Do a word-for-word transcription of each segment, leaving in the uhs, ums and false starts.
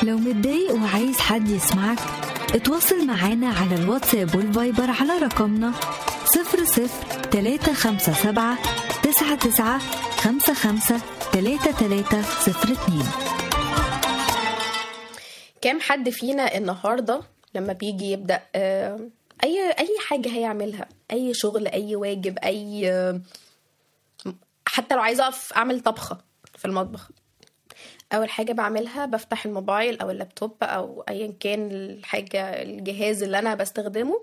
لو متضايق وعايز حد يسمعك، اتواصل معانا على الواتساب والفايبر على رقمنا صفر صفر تلاتة خمسة سبعة تسعة تسعة خمسة خمسة تلاتة تلاتة صفر اتنين. كام حد فينا النهاردة لما بيجي يبدأ أي أي حاجة هيعملها، أي شغل، أي واجب، أي حتى لو عايزة أقف أعمل طبخة في المطبخ، أول حاجة بعملها بفتح الموبايل أو اللابتوب أو أيا كان الحاجة الجهاز اللي أنا بستخدمه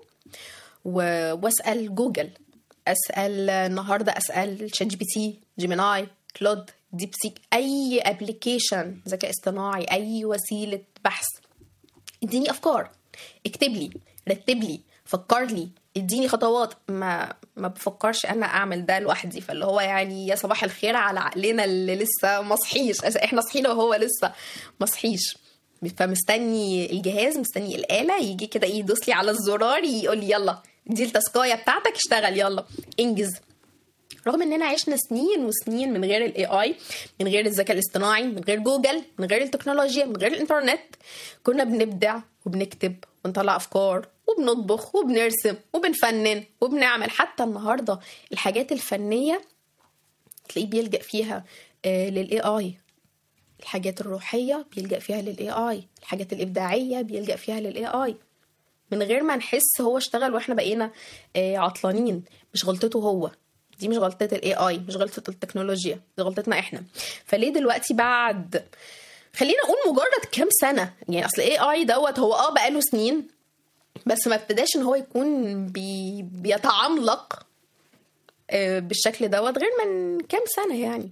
وأسأل جوجل، أسأل النهاردة أسأل شات جي بي تي، جيميناي، كلود، ديبسيك، أي أبليكيشن ذكاء اصطناعي، أي وسيلة بحث، اديني أفكار، اكتب لي، رتب لي، فكر لي، اديني خطوات. ما ما بفكرش انا اعمل ده لوحدي، فاللي هو يعني يا صباح الخير على عقلنا اللي لسه مصحيش، احنا صحينا وهو لسه مصحيش، فمستني الجهاز، مستني الآلة يجي كده يدوس لي على الزرار يقول لي يلا دي التاسكايه بتاعتك، اشتغل يلا انجز. رغم اننا عشنا سنين وسنين من غير الاي اي، من غير الذكاء الاصطناعي، من غير جوجل، من غير التكنولوجيا، من غير الانترنت، كنا بنبدع وبنكتب ونطلع افكار وبنطبخ وبنرسم وبنفنن وبنعمل. حتى النهارده الحاجات الفنيه تلاقيه بيلجأ فيها آه للاي اي، الحاجات الروحيه بيلجأ فيها للاي اي، الحاجات الابداعيه بيلجأ فيها للاي اي، من غير ما نحس هو اشتغل واحنا بقينا آه عطلانين. مش غلطته هو، دي مش غلطة الاي اي، مش غلطة التكنولوجيا، دي غلطتنا احنا. فليه دلوقتي بعد خلينا اقول مجرد كام سنة، يعني اصل الاي اي دوت هو اه بقاله سنين، بس ما ابتداش ان هو يكون بي بيتعملق آه بالشكل دوت غير من كام سنة يعني.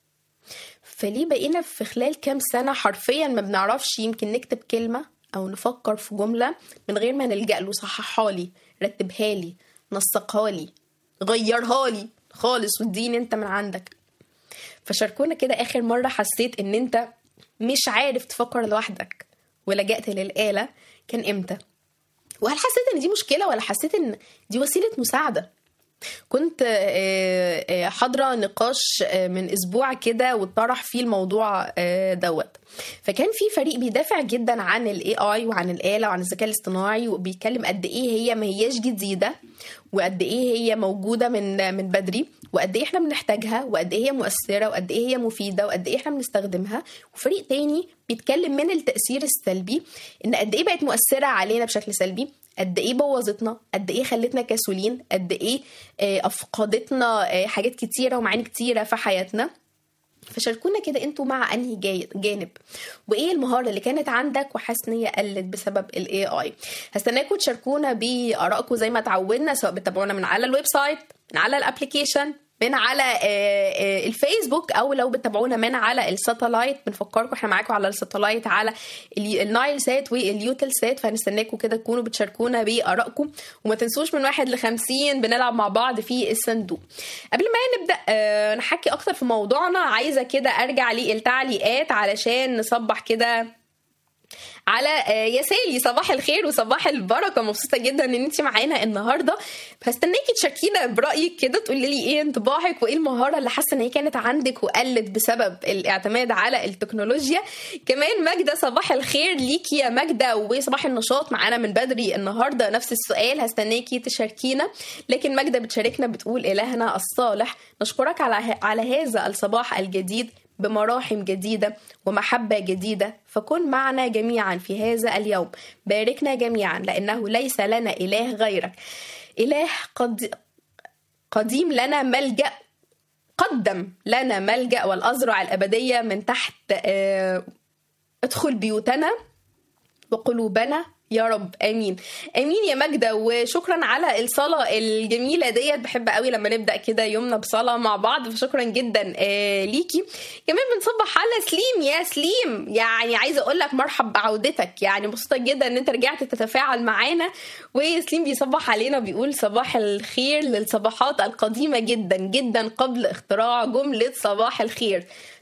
فليه بقينا في خلال كام سنة حرفيا ما بنعرفش يمكن نكتب كلمة او نفكر في جملة من غير ما نلجأ له، صححها لي، رتبها لي، نسقها لي، غيرها لي خالص واديني انت من عندك. فشاركونا كده اخر مرة حسيت ان انت مش عارف تفكر لوحدك ولجأت للآلة كان امتى؟ وهل حسيت ان دي مشكلة ولا حسيت ان دي وسيلة مساعدة؟ كنت حاضرة نقاش من اسبوع كده واتطرح فيه الموضوع دوت، فكان في فريق بيدافع جدا عن الاي اي وعن الآلة وعن الذكاء الاصطناعي، وبيتكلم قد ايه هي ما هياش جديدة، وقد ايه هي موجودة من من بدري، وقد ايه احنا بنحتاجها، وقد ايه هي مؤثرة، وقد ايه هي مفيدة، وقد ايه احنا بنستخدمها. وفريق تاني بيتكلم من التأثير السلبي، ان قد ايه بقت مؤثرة علينا بشكل سلبي، قد ايه بوظتنا، قد ايه خلتنا كسولين، قد ايه افقدتنا حاجات كتيرة ومعاني كتيرة في حياتنا. فشاركونا كده انتوا مع انهي جانب، وايه المهارة اللي كانت عندك وحاسس ان هي قلت بسبب الاي اي. هستناكم تشاركونا بارائكم زي ما تعودنا، سواء بتتابعونا من على الويب سايت، من على الابليكيشن، من على الفيسبوك، او لو بتتابعونا من على الساتلايت. بنفكركم احنا معاكم على الساتلايت على النايل سات واليوتل سات، فهنستناكم كده تكونوا بتشاركونا بارائكم. وما تنسوش من واحد لخمسين بنلعب مع بعض في الصندوق. قبل ما نبدا نحكي اكتر في موضوعنا، عايزه كده ارجع للتعليقات علشان نصبح كده على ياسالي. صباح الخير وصباح البركه، مبسوطه جدا ان انت معانا النهارده. فاستناكي تشاركينا برايك كده، تقولي لي ايه انطباعك وايه المهاره اللي حاسه ان هي كانت عندك وقلت بسبب الاعتماد على التكنولوجيا. كمان ماجده، صباح الخير ليكي يا ماجده، وصباح النشاط معانا من بدري النهارده. نفس السؤال هستناكي تشاركينا، لكن ماجده بتشاركنا بتقول الهنا الصالح نشكرك على على هذا الصباح الجديد بمراحم جديدة ومحبة جديدة، فكن معنا جميعا في هذا اليوم، باركنا جميعا لأنه ليس لنا إله غيرك، إله قد قديم لنا ملجأ، قدم لنا ملجأ والأزرع الأبدية من تحت. ادخل بيوتنا وقلوبنا يا رب، امين امين يا ماجده. وشكرا على الصلاه الجميله ديت، بحب قوي لما نبدا كده يومنا بصلاه مع بعض، فشكرا جدا آه ليكي. كمان بنصبح على سليم. يا سليم، يعني عايزه اقول لك مرحب بعودتك، يعني مبسوطه جدا ان انت رجعت تتفاعل معانا. وسليم بيصبح علينا بيقول صباح الخير للصباحات القديمه جدا جدا قبل اختراع جمله صباح الخير،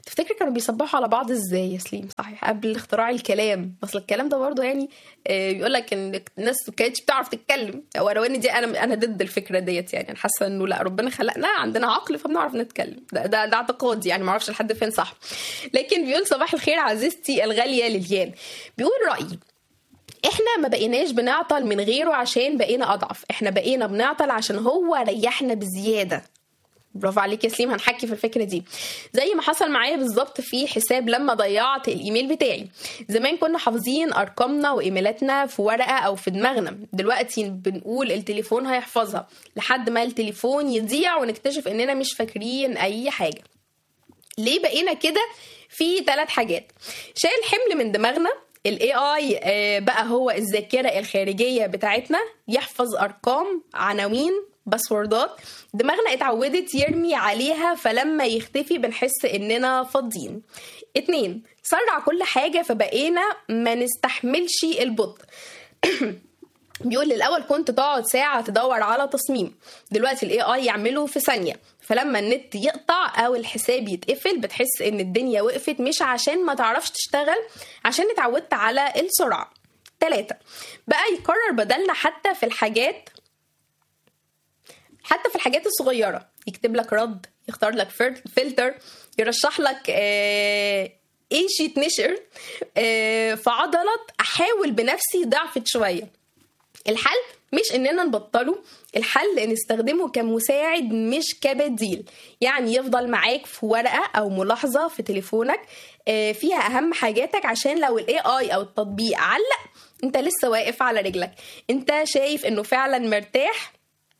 تفتكر كانوا بيصبحوا على بعض ازاي يا سليم؟ صحيح قبل اختراع الكلام، اصل الكلام ده برضه يعني بيقول لك ان الناس ما كانتش بتعرف تتكلم، ولو ان دي انا انا ضد الفكره ديت يعني. انا حاسه انه لا، ربنا خلقنا عندنا عقل فبنعرف نتكلم، ده ده, ده اعتقادي يعني، ما اعرفش لحد فين صح. لكن بيقول صباح الخير عزيزتي الغاليه ليليان، بيقول رايي احنا ما بقيناش بنعطل من غيره عشان بقينا اضعف، احنا بقينا بنعطل عشان هو ريحنا بزياده. برافو عليك يا سليم، هنحكي في الفكره دي. زي ما حصل معايا بالظبط في حساب لما ضيعت الايميل بتاعي. زمان كنا حافظين ارقامنا وايميلاتنا في ورقه او في دماغنا، دلوقتي بنقول التليفون هيحفظها لحد ما التليفون يضيع ونكتشف اننا مش فاكرين اي حاجه. ليه بقينا كده؟ في ثلاث حاجات. شايل حمل من دماغنا، الاي اي بقى هو الذاكره الخارجيه بتاعتنا، يحفظ ارقام، عناوين، باسوردات، دماغنا اتعودت يرمي عليها، فلما يختفي بنحس اننا فاضيين. اتنين، سرع كل حاجه فبقينا ما نستحملش البطء. بيقول الاول كنت تقعد ساعه تدور على تصميم، دلوقتي الاي اي يعمله في ثانيه، فلما النت يقطع او الحساب يتقفل بتحس ان الدنيا وقفت، مش عشان ما تعرفش تشتغل، عشان اتعودت على السرعه. ثلاثة، بقى يكرر بدلنا حتى في الحاجات حتى في الحاجات الصغيره، يكتب لك رد، يختار لك فلتر، يرشح لك آه ايش يتنشر آه فعضلت احاول بنفسي ضعفت شويه. الحل مش اننا نبطله، الحل ان نستخدمه كمساعد مش كبديل. يعني يفضل معاك في ورقة او ملاحظة في تليفونك فيها اهم حاجاتك، عشان لو الاي اي او التطبيق علق انت لسه واقف على رجلك، انت شايف انه فعلا مرتاح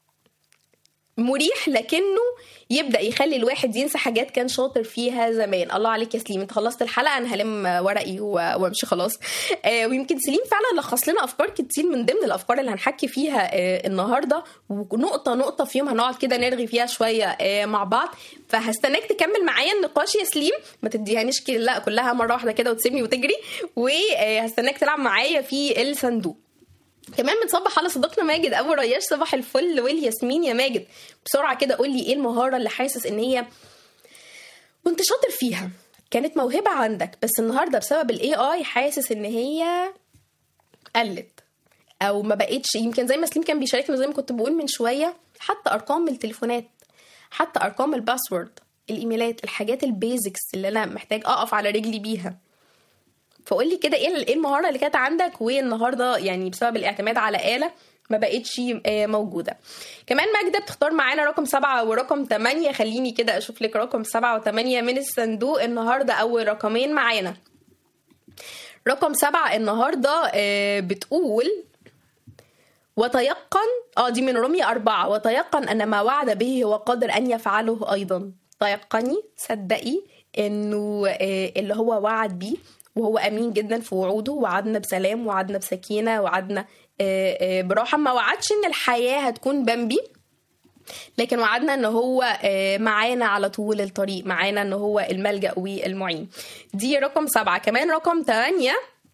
مريح، لكنه يبدأ يخلي الواحد ينسى حاجات كان شاطر فيها زمان. الله عليك يا سليم، انت خلصت الحلقة، انا هلم ورقي وامشي خلاص. آه ويمكن سليم فعلا لخص لنا افكار كتير من ضمن الافكار اللي هنحكي فيها آه النهاردة، ونقطة نقطة فيهم هنقعد كده نرغي فيها شوية آه مع بعض. فهستناك تكمل معايا النقاش يا سليم، ما تديهانيش لا كلها مرة واحدة كده وتسيبني وتجري، وهستناك تلعب معايا في الصندوق. كمان بنصبح على صديقنا ماجد ابو رياش، صباح الفل والياسمين يا ماجد. بسرعه كده قول لي ايه المهاره اللي حاسس ان هي وانت شاطر فيها، كانت موهبه عندك بس النهارده بسبب الاي اي حاسس ان هي قلت او ما بقتش. يمكن زي ما سليم كان بيشاركنا زي ما كنت بقول من شويه، حتى ارقام التليفونات، حتى ارقام الباسورد، الايميلات، الحاجات البيزكس اللي انا محتاج اقف على رجلي بيها. فقول لي كده ايه المهاره اللي كانت عندك والنهارده يعني بسبب الاعتماد على آلة ما بقتش موجوده. كمان ماجدة بتختار معانا رقم سبعة ورقم تمانية، خليني كده اشوف لك رقم سبعة وتمانية من الصندوق النهارده. اول رقمين معانا رقم سبعة النهارده بتقول وتيقن، اه دي من رمية أربعة، وتيقن أن ما وعد به هو قادر أن يفعله أيضا. تيقني، صدقي انه اللي هو وعد بيه وهو أمين جدا في وعوده، وعدنا بسلام، وعدنا بسكينة، وعدنا براحة. ما وعدش إن الحياة هتكون بمبي، لكن وعدنا إن هو معانا على طول الطريق، معانا إن هو الملجأ والمعين. دي رقم سبعة. كمان رقم تمانية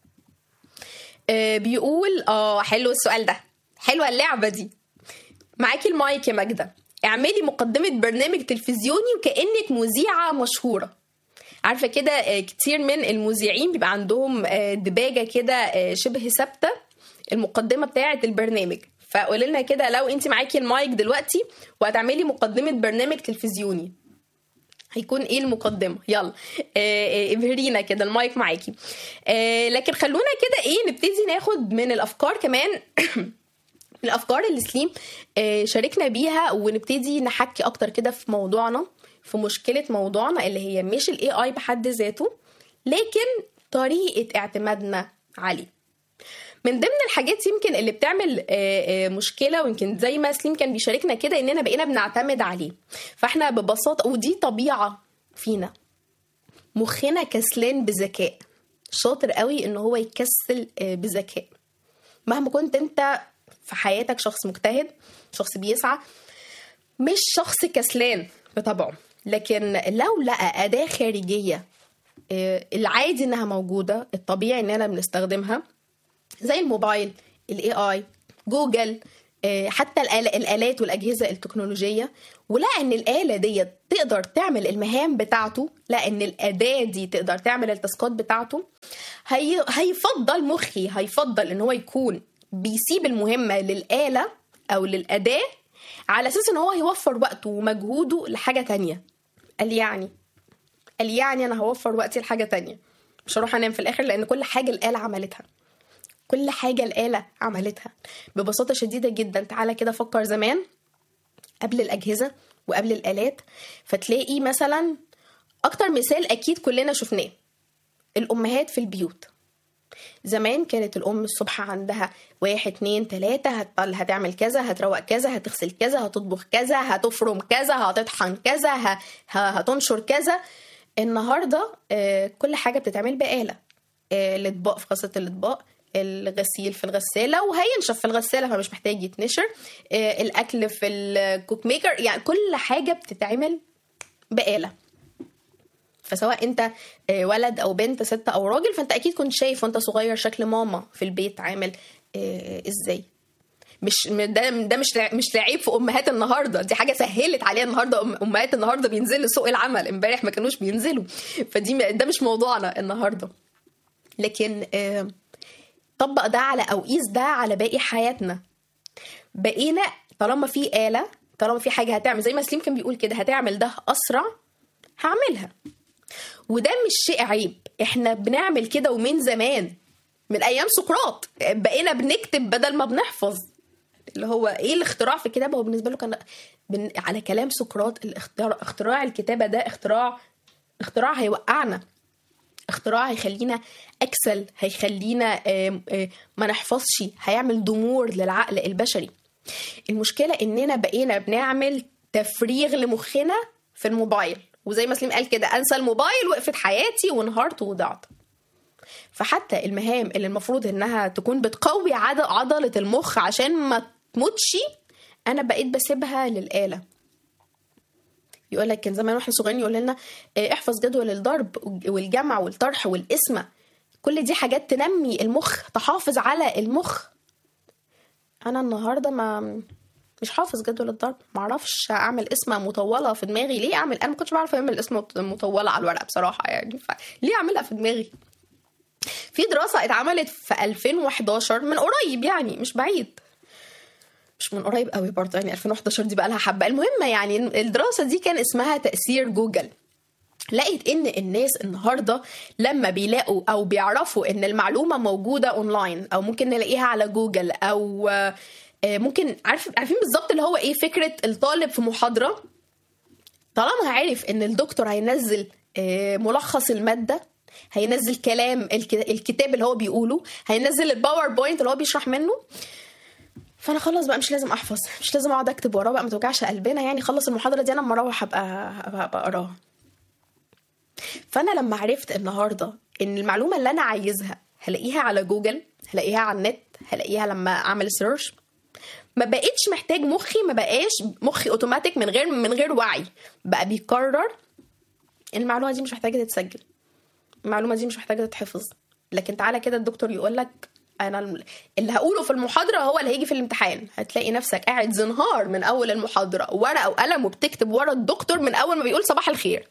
بيقول آه حلو السؤال ده، حلوة اللعبة دي. معاكي المايك يا ماجدة، اعملي مقدمة برنامج تلفزيوني وكأنك مذيعة مشهورة. عارفة كده كتير من المذيعين بيبقى عندهم دباجة كده شبه ثابتة المقدمة بتاعة البرنامج، فقولي لنا كده لو انت معاكي المايك دلوقتي وهتعملي مقدمة برنامج تلفزيوني هيكون ايه المقدمة؟ يلا ابهرينا كده، المايك معاكي. لكن خلونا كده ايه نبتدي ناخد من الافكار كمان الافكار اللي سليم شاركنا بيها، ونبتدي نحكي اكتر كده في موضوعنا، في مشكلة موضوعنا اللي هي مش الاي اي بحد ذاته، لكن طريقة اعتمادنا عليه. من ضمن الحاجات يمكن اللي بتعمل مشكلة، ويمكن زي ما سليم كان بيشاركنا كده اننا بقينا بنعتمد عليه. فاحنا ببساطة، ودي طبيعة فينا، مخنا كسلان بذكاء، شاطر قوي ان هو يكسل بذكاء. مهما كنت انت في حياتك شخص مجتهد، شخص بيسعى، مش شخص كسلان بطبعه، لكن لو لقى أداة خارجية العادي انها موجودة، الطبيعي اننا بنستخدمها، زي الموبايل، الاي اي، جوجل، حتى الآلات والأجهزة التكنولوجية، ولا ان الآلة دي تقدر تعمل المهام بتاعته، لا ان الأداة دي تقدر تعمل التاسكات بتاعته، هي هيفضل مخي هيفضل ان هو يكون بيسيب المهمة للآلة او للأداة على اساس ان هو يوفر وقته ومجهوده لحاجة تانية. قال يعني قال يعني انا هوفر وقتي لحاجة تانية، مش هروح انام في الاخر، لان كل حاجة الآلة عملتها كل حاجة الآلة عملتها ببساطة شديدة جدا. تعالى كده فكر زمان قبل الأجهزة وقبل الآلات، فتلاقي مثلا أكتر مثال أكيد كلنا شفناه، الأمهات في البيوت. زمان كانت الأم الصبح عندها واحد اتنين تلاتة، هتعمل كذا، هتروق كذا، هتغسل كذا، هتطبخ كذا، هتفرم كذا، هتطحن كذا، هتنشر كذا. النهاردة كل حاجة بتتعمل بآلة. الأطباق في غسالة الأطباق، الغسيل في الغسالة وهينشف في الغسالة فمش محتاج يتنشر، الأكل في الكوك ميكر، يعني كل حاجة بتتعمل بآلة. فسواء انت ولد او بنت، ست او راجل، فانت اكيد كنت شايف وانت صغير شكل ماما في البيت عامل ازاي. مش ده ده مش مش لعيب في امهات النهارده، دي حاجه سهلت عليها النهارده. امهات النهارده بينزلوا سوق العمل، امبارح ما كانوش بينزلوا، فدي ده مش موضوعنا النهارده. لكن طبق ده على او قيس ده على باقي حياتنا. بقينا طالما في آلة، طالما في حاجه هتعمل زي ما سليم كان بيقول كده، هتعمل ده اسرع، هعملها. وده مش شيء عيب، احنا بنعمل كده ومن زمان، من ايام سقراط بقينا بنكتب بدل ما بنحفظ. اللي هو ايه الاختراع في الكتابه؟ هو بالنسبه له كان بن... على كلام سقراط، الاختراع اختراع الكتابه ده اختراع اختراع هيوقعنا، اختراع هيخلينا اكسل، هيخلينا آه آه ما نحفظش، هيعمل ضمور للعقل البشري. المشكله اننا بقينا بنعمل تفريغ لمخنا في الموبايل، وزي ما سليم قال كده، انسى الموبايل وقفت حياتي وانهارت وضعت. فحتى المهام اللي المفروض انها تكون بتقوي عضلة المخ عشان ما تموتش، انا بقيت بسيبها للآلة. يقول لك كان زمان واحنا صغيرين يقول لنا احفظ جدول الضرب والجمع والطرح والقسمة، كل دي حاجات تنمي المخ، تحافظ على المخ. انا النهارده ما مش حافظ جدول الضرب، معرفش اعمل اسمه مطوله في دماغي. ليه اعمل؟ انا ما كنتش بعرف اعمل اسمه مطوله على الورقه بصراحه يعني، فليه اعملها في دماغي؟ في دراسه اتعملت في ألفين وحداشر من قريب، يعني مش بعيد، مش من قريب قوي برضه، يعني ألفين وحداشر دي بقى لها حبه. المهم يعني الدراسه دي كان اسمها تاثير جوجل. لقيت ان الناس النهارده لما بيلاقوا او بيعرفوا ان المعلومه موجوده اونلاين، او ممكن نلاقيها على جوجل، او ممكن عارف عارفين بالظبط اللي هو ايه فكره الطالب في محاضره، طالما عارف ان الدكتور هينزل ملخص الماده، هينزل كلام الكتاب اللي هو بيقوله، هينزل الباوربوينت اللي هو بيشرح منه، فانا خلاص بقى مش لازم احفظ، مش لازم اقعد اكتب وراه بقى، ما توجعش قلبنا يعني، خلص المحاضره دي انا لما اروح هبقى هبقى اقراها. فانا لما عرفت النهارده ان المعلومه اللي انا عايزها هلاقيها على جوجل، هلاقيها على النت، هلاقيها لما اعمل سيرش، ما بقيتش محتاج مخي، ما بقاش مخي اوتوماتيك من غير من غير وعي، بقى بيقرر المعلومه دي مش محتاجه تتسجل، المعلومه دي مش محتاجه تتحفظ. لكن تعالى كده الدكتور يقول لك انا اللي هقوله في المحاضره هو اللي هيجي في الامتحان، هتلاقي نفسك قاعد زنهار من اول المحاضره ورقه وقلم وبتكتب ورا الدكتور من اول ما بيقول صباح الخير.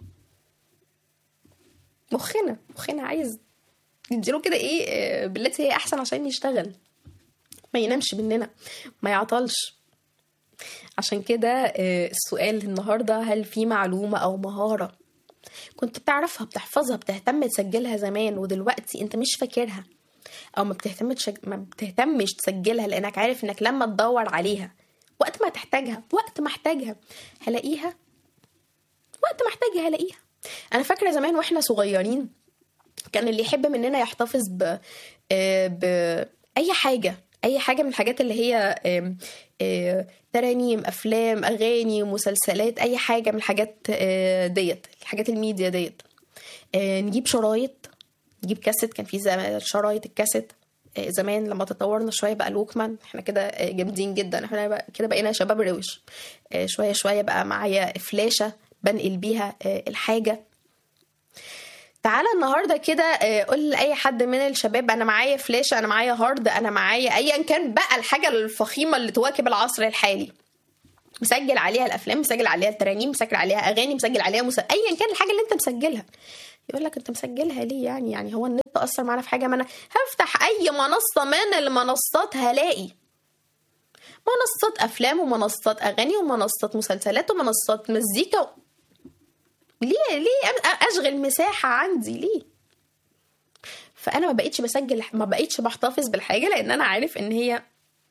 مخنا مخنا عايز نديله كده ايه بالتي هي احسن عشان يشتغل، ما ينامش مننا، ما يعطلش. عشان كده السؤال النهارده، هل في معلومه او مهاره كنت بتعرفها بتحفظها بتهتم تسجلها زمان ودلوقتي انت مش فاكرها، او ما بتهتمش ما بتهتمش تسجلها لانك عارف انك لما تدور عليها وقت ما تحتاجها وقت ما احتاجها هلاقيها وقت ما احتاجها هلاقيها. انا فاكره زمان واحنا صغيرين كان اللي يحب مننا يحتفظ ب باي حاجه اي حاجه من الحاجات اللي هي ترانيم، افلام، اغاني، مسلسلات، اي حاجه من الحاجات ديت، الحاجات الميديا ديت. نجيب شرايط، نجيب كاسيت، كان في شرايط الكاسيت زمان. لما تطورنا شويه بقى الوكمان، احنا كده جامدين جدا، احنا كده بقينا شباب روش. شويه شويه بقى معايا فلاشه بنقل بيها الحاجه. تعالى النهارده كده قول لاي حد من الشباب انا معايا فلاشه، انا معايا هارد، انا معايا ايا كان بقى الحاجه الفخيمه اللي تواكب العصر الحالي، مسجل عليها الافلام، مسجل عليها الترانيم، مسجل عليها اغاني، مسجل عليها مس... ايا كان الحاجه اللي انت مسجلها. يقول لك انت مسجلها ليه؟ يعني يعني هو النت اثر معانا في حاجه؟ ما انا هفتح اي منصه من المنصات هلاقي منصات افلام ومنصات اغاني ومنصات مسلسلات ومنصات مزيكا. ليه ليه اشغل مساحه عندي ليه؟ فانا ما بقيتش بسجل، ما بقيتش بحتفظ بالحاجه، لان انا عارف ان هي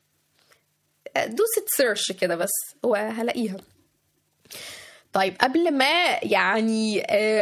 دوسة سيرش كده بس وهلاقيها. طيب قبل ما يعني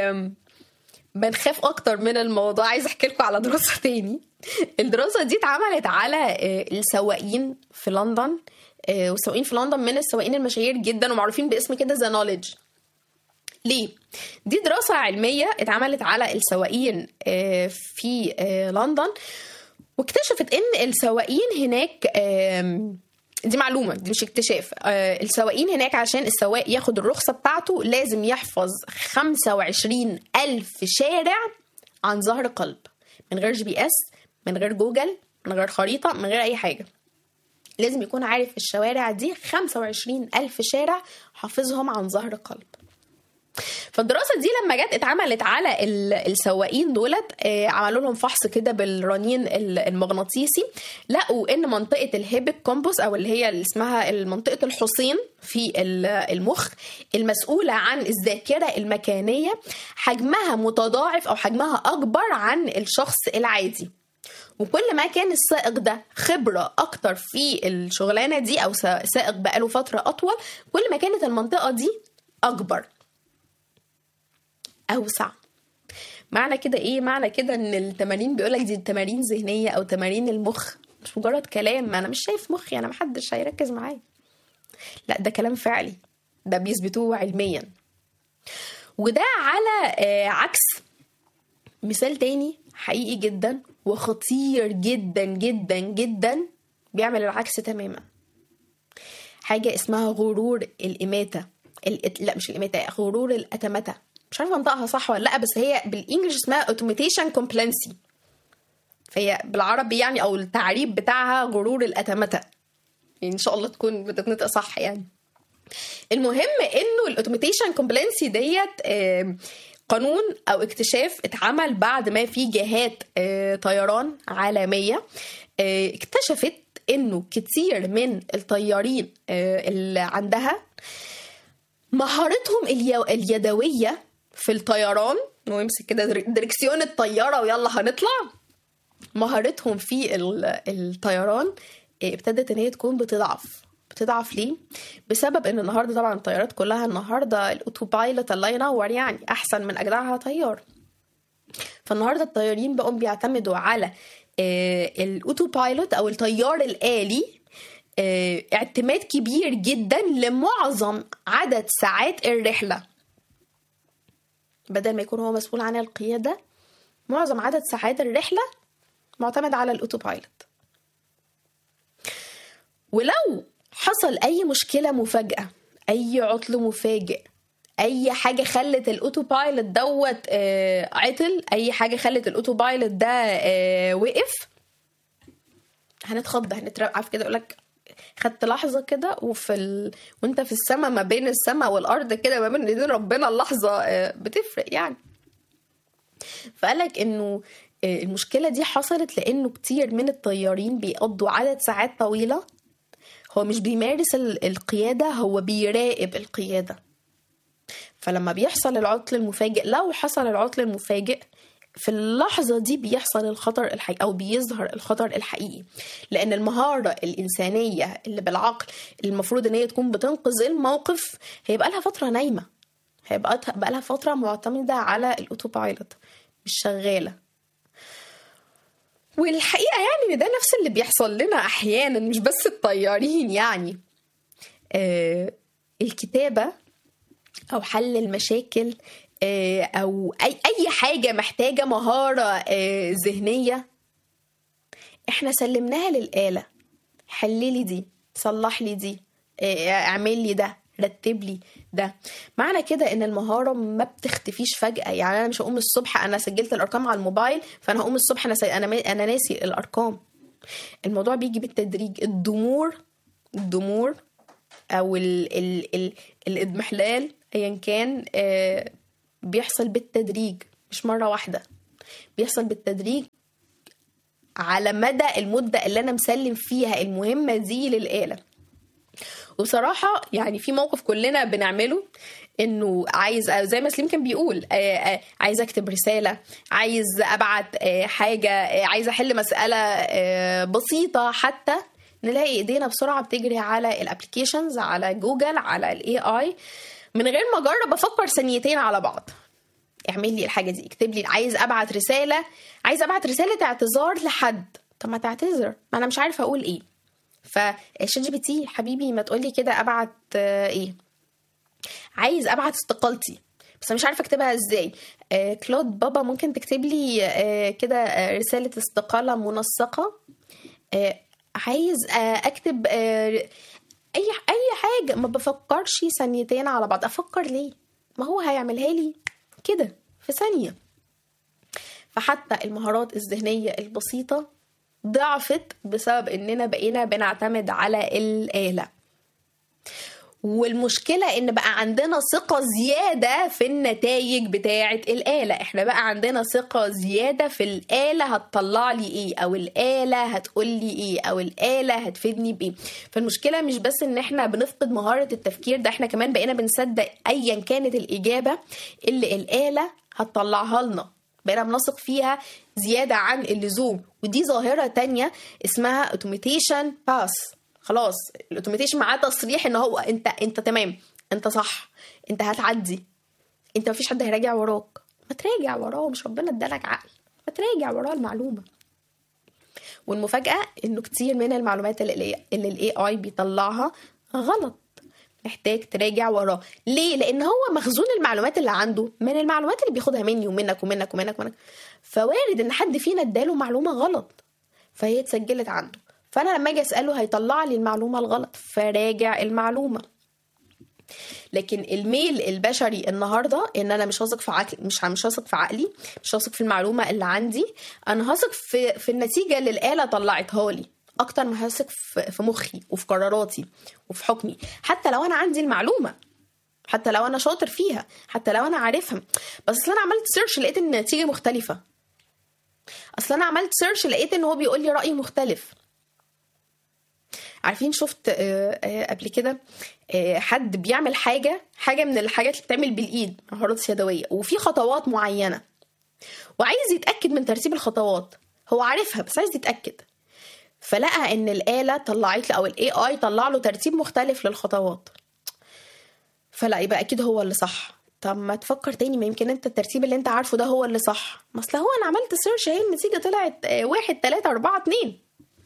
بنخاف اكتر من الموضوع، عايز احكي لكم على دراسه تاني. الدراسه دي اتعملت على السواقين في لندن، والسواقين في لندن من السواقين المشاهير جدا ومعروفين باسم كده ذا نوليدج. ليه؟ دي دراسه علميه اتعملت على السواقين في لندن، واكتشفت ان السواقين هناك، دي معلومة دي مش اكتشاف، السواقين هناك عشان السواق ياخد الرخصة بتاعته لازم يحفظ خمسة وعشرين ألف شارع عن ظهر قلب، من غير جي بي اس، من غير جوجل، من غير خريطة، من غير أي حاجة. لازم يكون عارف الشوارع دي خمسة وعشرين ألف شارع حافظهم عن ظهر قلب. فالدراسة دي لما جت اتعملت على السواقين دولت، عملوا لهم فحص كده بالرنين المغناطيسي، لقوا ان منطقة الهيبك كومبوس او اللي هي اللي اسمها منطقة الحصين في المخ المسؤولة عن الذاكرة المكانية حجمها متضاعف او حجمها اكبر عن الشخص العادي. وكل ما كان السائق ده خبرة اكتر في الشغلانة دي او سائق بقاله فترة اطول، كل ما كانت المنطقة دي اكبر اوسع. معنى كده ايه؟ معنى كده ان التمارين بيقولك دي تمارين ذهنيه او تمارين المخ، مش مجرد كلام. ما انا مش شايف مخي، انا محدش هيركز معايا، لا ده كلام فعلي، ده بيثبتوه علميا. وده على آه عكس مثال تاني حقيقي جدا وخطير جدا جدا جدا بيعمل العكس تماما، حاجه اسمها غرور الاماته. الات... لا مش الاماته، غرور الاتمته. مش عارفه انطقها صح ولا لا، بس هي بالانجلش اسمها اوتوميتيشن كومبلنسي، فهي بالعربي يعني او التعريب بتاعها غرور الاتمته، يعني ان شاء الله تكون بتتنطق صح يعني. المهم انه الاوتوميتيشن كومبلنسي ديت قانون او اكتشاف اتعمل بعد ما في جهات طيران عالميه اكتشفت انه كتير من الطيارين اللي عندها مهارتهم اليدويه في الطيران، ويمسك كده دركسيون الطياره ويلا هنطلع، مهارتهم في الطيران ابتدت ان هي تكون بتضعف. بتضعف ليه؟ بسبب ان النهارده طبعا الطيارات كلها النهارده الاوتو بايلوت الله ينور يعني احسن من اجدعها طيار. فالنهارده الطيارين بقوا بيعتمدوا على الاوتو بايلوت او الطيار الآلي اعتماد كبير جدا لمعظم عدد ساعات الرحلة. بدل ما يكون هو مسؤول عن القيادة، معظم عدد ساعات الرحلة معتمد على الاوتو بايلوت. ولو حصل اي مشكلة مفاجئة، اي عطل مفاجئ، اي حاجة خلت الاوتو بايلوت دوت آه عطل، اي حاجة خلت الاوتو بايلوت ده آه وقف، هنتخض هنترعب كده. يقولك خدت لحظة كده وفي ال... وانت في السماء، ما بين السماء والارض كده، ما بين ايدين ربنا اللحظة آه بتفرق يعني. فقالك انه آه المشكلة دي حصلت لانه كتير من الطيارين بيقضوا عدد ساعات طويلة هو مش بيمارس القيادة، هو بيراقب القيادة. فلما بيحصل العطل المفاجئ، لو حصل العطل المفاجئ في اللحظة دي بيحصل الخطر الحقيقي أو بيظهر الخطر الحقيقي، لأن المهارة الإنسانية اللي بالعقل المفروض إن هي تكون بتنقذ الموقف هيبقى لها فترة نايمة، هيبقى لها فترة معتمدة على الأوتو بايلوت مش شغالة. والحقيقة يعني إن ده نفس اللي بيحصل لنا أحيانا، مش بس الطيارين يعني. آه الكتابة أو حل المشاكل آه أو أي, أي حاجة محتاجة مهارة آه ذهنية، إحنا سلمناها للآلة، حللي دي، صلح لي دي، آه اعمل لي ده، رتب لي ده. معنى كده ان المهاره ما بتختفيش فجاه. يعني انا مش هقوم الصبح انا سجلت الارقام على الموبايل فانا هقوم الصبح انا سي... انا انا ناسي الارقام. الموضوع بيجي بالتدريج. الضمور الضمور او ال... ال... ال... الاضمحلال ايا كان آه بيحصل بالتدريج، مش مره واحده، بيحصل بالتدريج على مدى المده اللي انا مسلم فيها المهمه دي للآلة. وبصراحة يعني في موقف كلنا بنعمله، انه عايز زي ما سليم كان بيقول عايز اكتب رسالة، عايز ابعت حاجة، عايز احل مسألة بسيطة، حتى نلاقي ايدينا بسرعة بتجري على الابليكيشنز، على جوجل، على الاي اي، من غير ما اجرب افكر ثانيتين على بعض. اعمل لي الحاجة دي، اكتب لي، عايز ابعت رسالة، عايز ابعت رسالة اعتذار لحد، طب ما تعتذر، ما انا مش عارفة اقول ايه. فشات جي بي تي حبيبي ما تقولي كده ابعت ايه، عايز ابعت استقالتي بس مش عارفه اكتبها ازاي، آه كلود بابا ممكن تكتب لي آه كده آه رساله استقاله منسقه، آه عايز آه اكتب آه اي اي حاجه. ما بفكرش ثانيتين على بعض. افكر ليه؟ ما هو هيعملها لي كده في ثانيه. فحتى المهارات الذهنيه البسيطه ضعفت بسبب اننا بقينا بنعتمد على الآلة. والمشكلة ان بقى عندنا ثقة زيادة في النتائج بتاعة الآلة. احنا بقى عندنا ثقة زيادة في الآلة هتطلع لي ايه، او الآلة هتقول لي ايه، او الآلة هتفيدني بايه. فالمشكلة مش بس ان احنا بنفقد مهارة التفكير، ده احنا كمان بقينا بنصدق ايا كانت الإجابة اللي الآلة هتطلعها لنا، بقينا بنثق فيها زيادة عن اللزوم. ودي ظاهرة تانية اسمها اوتوميتيشن باس. خلاص الاوتوميتيشن معاه تصريح ان هو انت انت تمام، انت صح، انت هتعدي، انت مفيش حد هيراجع وراك. ما تراجع وراه، مش ربنا ادالك عقل، ما تراجع وراه المعلومة. والمفاجأة انه كتير من المعلومات اللي الاي اي بيطلعها غلط، محتاج تراجع وراه. ليه؟ لان هو مخزون المعلومات اللي عنده من المعلومات اللي بياخدها مني ومنك ومنك ومنك ومنك، فوارد ان حد فينا اداله معلومه غلط فهي اتسجلت عنده. فانا لما اجي اساله هيطلع لي المعلومه الغلط، فراجع المعلومه. لكن الميل البشري النهارده ان انا مش هثق في عقلي، مش مش هثق في عقلي، مش هثق في المعلومه اللي عندي، انا هثق في في النتيجه اللي الآلة طلعتها لي اكتر ما هثق في مخي وفي قراراتي وفي حكمي. حتى لو انا عندي المعلومه، حتى لو انا شاطر فيها، حتى لو انا عارفها، بس اصل انا عملت سيرش لقيت ان النتيجه مختلفه، اصل انا عملت سيرش لقيت ان هو بيقول لي راي مختلف. عارفين شفت قبل كده حد بيعمل حاجه حاجه من الحاجات اللي بتعمل بالايد، مهارات يدويه، وفي خطوات معينه وعايز يتاكد من ترتيب الخطوات، هو عارفها بس عايز يتاكد، فلقى ان الآلة طلعت له او الاي اي طلع له ترتيب مختلف للخطوات، فلا يبقى اكيد هو اللي صح. طب ما تفكر تاني، ما يمكن انت الترتيب اللي انت عارفه ده هو اللي صح، ما اصل هو انا عملت سيرش اهي النتيجه طلعت واحد تلاتة اربعة اتنين،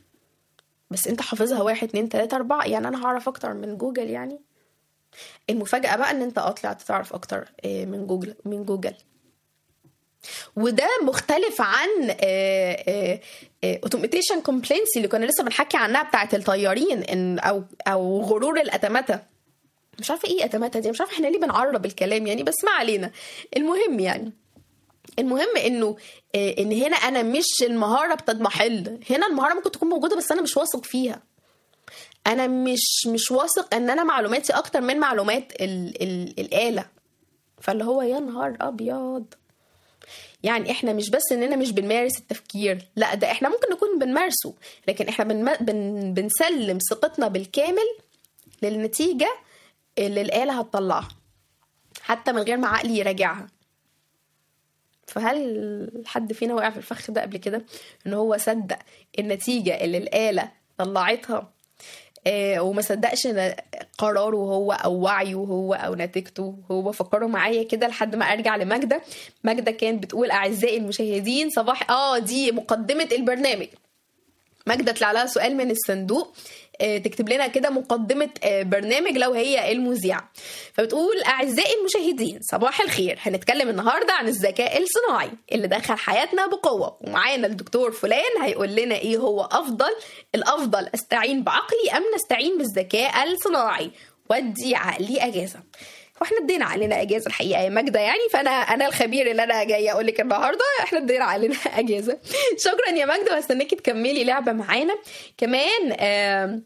بس انت حافظها واحد اتنين تلاتة اربعة، يعني انا هعرف اكتر من جوجل؟ يعني المفاجاه بقى ان انت اه طلعت تعرف اكتر من جوجل من جوجل وده مختلف عن اوتوميتيشن كومبلينسي اللي كنا لسه بنحكي عنها بتاعه الطيارين، ان او او غرور الاتمته. مش عارفه ايه اتمته دي، مش عارفه احنا ليه بنعرب الكلام يعني، بس ما علينا. المهم يعني المهم انه ان هنا انا مش المهاره بتضمحل، هنا المهاره ممكن تكون موجوده بس انا مش واثق فيها، انا مش مش واثق ان انا معلوماتي اكتر من معلومات ال ال الآلة. فاللي هو يا نهار ابيض، يعني احنا مش بس اننا مش بنمارس التفكير، لا ده احنا ممكن نكون بنمارسه، لكن احنا بن بن بنسلم ثقتنا بالكامل للنتيجة اللي الآلة هتطلعها حتى من غير ما عقلي يراجعها. فهل حد فينا وقع في الفخ ده قبل كده، ان هو صدق النتيجة اللي الآلة طلعتها آه وما صدقش قراره هو او وعيه هو او نتيجته هو؟ فكروا معايا كده لحد ما ارجع لماجدة. ماجدة كانت بتقول اعزائي المشاهدين صباح اه دي مقدمة البرنامج. ماجدة طلع لها سؤال من الصندوق آه تكتب لنا كده مقدمة آه برنامج لو هي المذيعة. فبتقول اعزائي المشاهدين صباح الخير، هنتكلم النهاردة عن الذكاء الصناعي اللي دخل حياتنا بقوة، ومعانا الدكتور فلان هيقول لنا ايه هو افضل الافضل استعين بعقلي ام نستعين بالذكاء الصناعي. ودي عقلي اجازه. واحنا ادينا علينا اجازه الحقيقه يا ماجده يعني، فانا انا الخبير اللي انا جايه اقول لك النهارده احنا ادينا علينا اجازه. شكرا يا ماجده، واستناكي تكملي لعبه معانا كمان. آه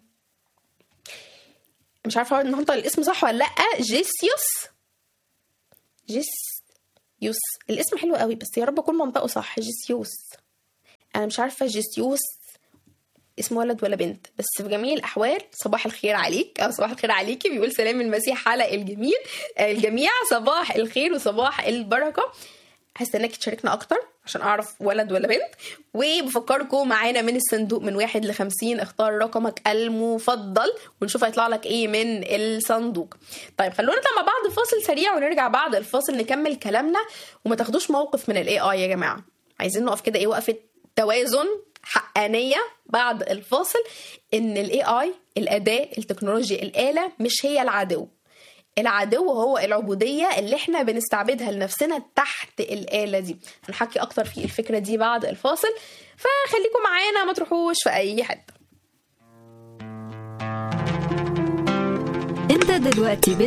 مش عارفه النهارده الاسم صح ولا لا. جيسيوس جيس يوس الاسم حلو قوي، بس يا رب اكون منطقه صح. جيسيوس، انا مش عارفه جيسيوس اسمه ولد ولا بنت، بس في جميع الأحوال صباح الخير عليك أو صباح الخير عليكي. بيقول سلام المسيح على الجميل الجميع، صباح الخير وصباح البركة. هستناك تشاركنا أكتر عشان أعرف ولد ولا بنت. وبفكركم معانا من الصندوق من واحد لخمسين، اختار رقمك المفضل ونشوف هيطلع لك إيه من الصندوق. طيب خلونا نطلع مع بعض فاصل سريع ونرجع بعد الفاصل نكمل كلامنا. وما تاخدوش موقف من الاي اي يا جماعة، عايزين نقف كده إيه وقفة توازن حقانية بعد الفاصل. ان الاي اي الاداة التكنولوجيا الآلة مش هي العدو. العدو هو العبودية اللي احنا بنستعبدها لنفسنا تحت الآلة دي. هنحكي اكتر في الفكرة دي بعد الفاصل، فخليكم معانا ما تروحوش في اي حتة. انت دلوقتي